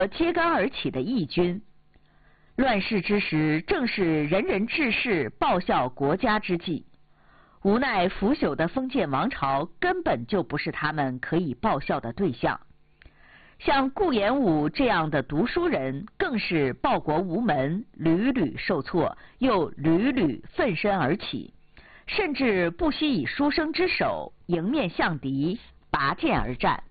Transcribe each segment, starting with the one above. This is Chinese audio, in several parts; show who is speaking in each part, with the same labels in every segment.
Speaker 1: 揭竿而起的义军。乱世之时，正是人人志士报效国家之际。无奈腐朽的封建王朝根本就不是他们可以报效的对象。像顾炎武这样的读书人，更是报国无门，屡屡受挫，又屡屡奋身而起，甚至不惜以书生之手迎面向敌，拔剑而战。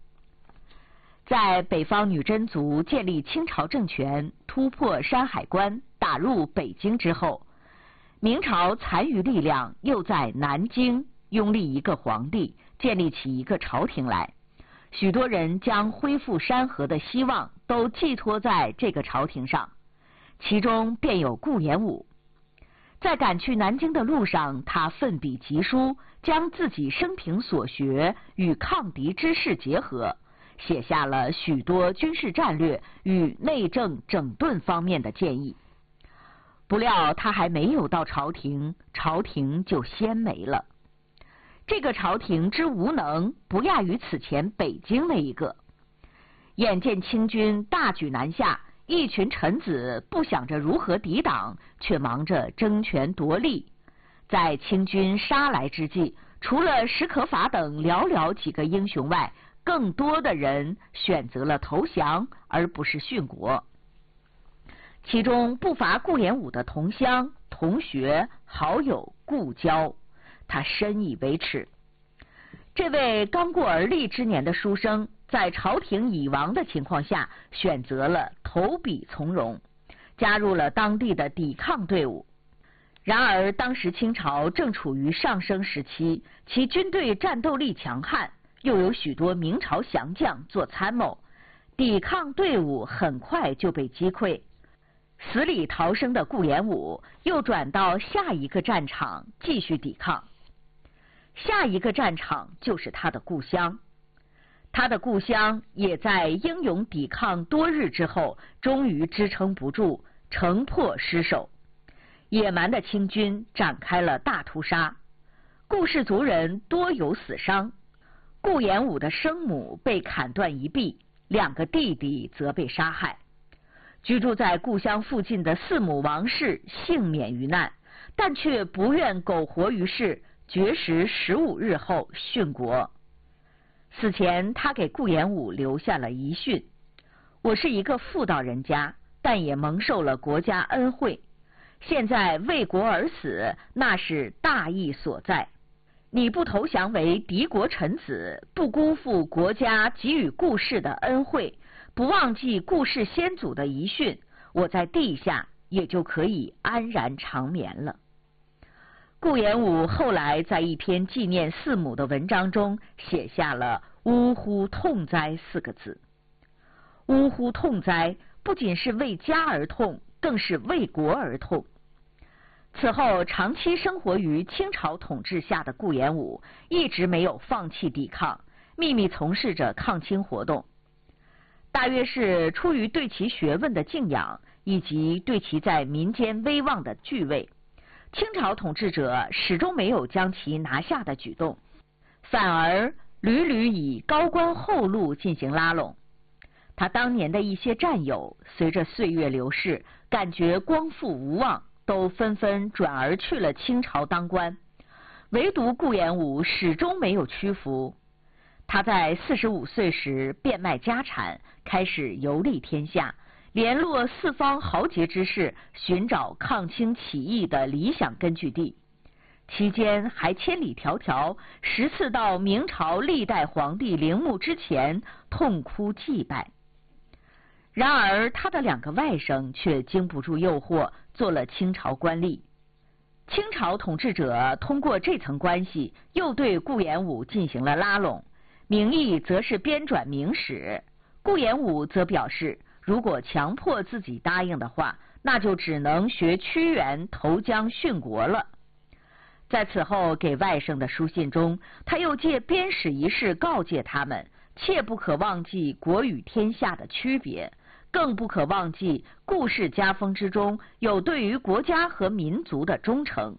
Speaker 1: 在北方女真族建立清朝政权，突破山海关，打入北京之后，明朝残余力量又在南京拥立一个皇帝，建立起一个朝廷来。许多人将恢复山河的希望都寄托在这个朝廷上，其中便有顾炎武。在赶去南京的路上，他奋笔疾书，将自己生平所学与抗敌之事结合，写下了许多军事战略与内政整顿方面的建议。不料他还没有到朝廷，朝廷就先没了。这个朝廷之无能，不亚于此前北京那一个。眼见清军大举南下，一群臣子不想着如何抵挡，却忙着争权夺利。在清军杀来之际，除了史可法等寥寥几个英雄外，更多的人选择了投降，而不是殉国。其中不乏顾炎武的同乡、同学、好友顾交，他深以为耻。这位刚过而立之年的书生，在朝廷已亡的情况下，选择了投笔从戎，加入了当地的抵抗队伍。然而当时清朝正处于上升时期，其军队战斗力强悍，又有许多明朝降将做参谋，抵抗队伍很快就被击溃。死里逃生的顾炎武又转到下一个战场继续抵抗。下一个战场就是他的故乡，他的故乡也在英勇抵抗多日之后，终于支撑不住，城破失守。野蛮的清军展开了大屠杀，顾氏族人多有死伤。顾炎武的生母被砍断一臂，2个弟弟则被杀害。居住在故乡附近的四母王氏幸免于难，但却不愿苟活于世，绝食15日后殉国。死前他给顾炎武留下了遗训：我是一个妇道人家，但也蒙受了国家恩惠，现在为国而死，那是大义所在。你不投降为敌国臣子，不辜负国家给予顾氏的恩惠，不忘记顾氏先祖的遗训，我在地下也就可以安然长眠了。顾炎武后来在一篇纪念四母的文章中写下了呜呼痛哉4个字。呜呼痛哉不仅是为家而痛，更是为国而痛。此后长期生活于清朝统治下的顾炎武一直没有放弃抵抗，秘密从事着抗清活动。大约是出于对其学问的敬仰，以及对其在民间威望的惧畏，清朝统治者始终没有将其拿下的举动，反而屡屡以高官厚禄进行拉拢。他当年的一些战友随着岁月流逝，感觉光复无望，都纷纷转而去了清朝当官，唯独顾炎武始终没有屈服。他在45岁时变卖家产，开始游历天下，联络四方豪杰之士，寻找抗清起义的理想根据地。期间还千里迢迢10次到明朝历代皇帝陵墓之前痛哭祭拜。然而他的2个外甥却经不住诱惑，做了清朝官吏。清朝统治者通过这层关系，又对顾炎武进行了拉拢，名义则是编纂明史。顾炎武则表示，如果强迫自己答应的话，那就只能学屈原投江殉国了。在此后给外甥的书信中，他又借编史一事告诫他们，切不可忘记国与天下的区别，更不可忘记顾氏家风之中有对于国家和民族的忠诚。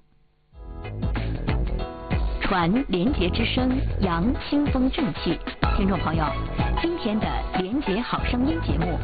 Speaker 2: 传廉洁之声，扬清风正气。听众朋友，今天的廉洁好声音节目